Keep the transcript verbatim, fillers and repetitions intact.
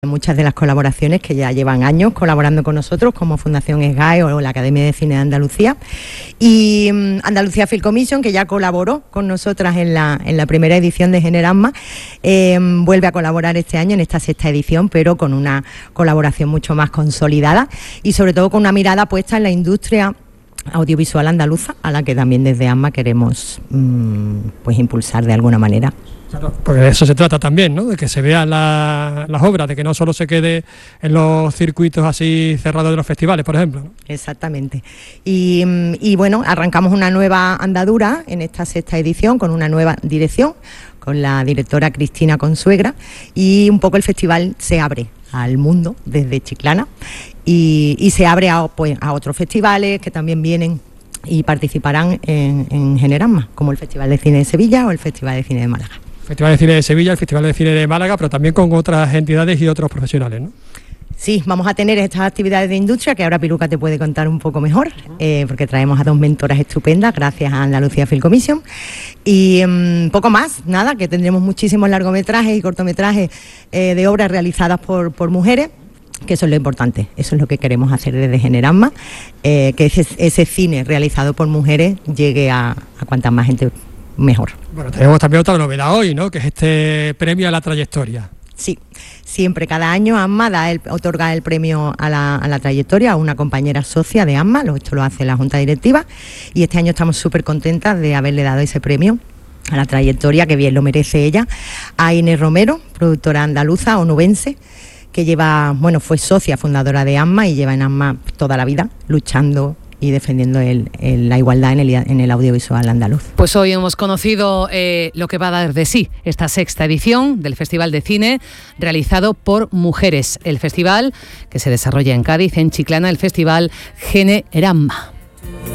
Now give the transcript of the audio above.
Muchas de las colaboraciones que ya llevan años colaborando con nosotros, como Fundación SGAE o la Academia de Cine de Andalucía, y um, Andalucía Film Commission, que ya colaboró con nosotras en la, en la primera edición de Generasma, eh, vuelve a colaborar este año en esta sexta edición, pero con una colaboración mucho más consolidada y sobre todo con una mirada puesta en la industria audiovisual andaluza, a la que también desde AMMA queremos mmm, pues impulsar de alguna manera. Claro, porque de eso se trata también, ¿no? De que se vean la, las obras, de que no solo se quede en los circuitos así cerrados de los festivales, por ejemplo, ¿no? Exactamente. Y, y bueno, arrancamos una nueva andadura en esta sexta edición con una nueva dirección, con la directora Cristina Consuegra, y un poco el festival se abre al mundo desde Chiclana y, y se abre a, pues, a otros festivales que también vienen y participarán en, en Generasma, como el Festival de Cine de Sevilla o el Festival de Cine de Málaga. Festival de Cine de Sevilla, el Festival de Cine de Málaga, pero también con otras entidades y otros profesionales, ¿no? Sí, vamos a tener estas actividades de industria que ahora Piluca te puede contar un poco mejor, eh, porque traemos a dos mentoras estupendas gracias a Andalucía Film Commission y um, poco más, nada, que tendremos muchísimos largometrajes y cortometrajes eh, de obras realizadas por, por mujeres, que eso es lo importante, eso es lo que queremos hacer desde Generasma, eh, que ese, ese cine realizado por mujeres llegue a, a cuanta más gente mejor. Bueno, tenemos también otra novedad hoy, ¿no? Que es este premio a la trayectoria. Sí, siempre, cada año AMMA da el, otorga el premio a la, a la trayectoria a una compañera socia de AMMA, esto lo hace la Junta Directiva, y este año estamos súper contentas de haberle dado ese premio a la trayectoria, que bien lo merece ella, a Inés Romero, productora andaluza, onubense, que lleva, bueno, fue socia fundadora de AMMA y lleva en AMMA toda la vida luchando y defendiendo el, el, la igualdad en el, en el audiovisual andaluz. Pues hoy hemos conocido eh, lo que va a dar de sí esta sexta edición del Festival de Cine realizado por mujeres. El festival que se desarrolla en Cádiz, en Chiclana, el Festival Generasma.